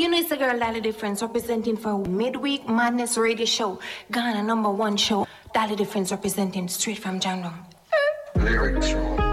you know it's a girl Dolly Difference representing for Midweek Madness Radio Show. Ghana #1 show. Dolly Difference representing straight from Jungle. Lyrics wrong.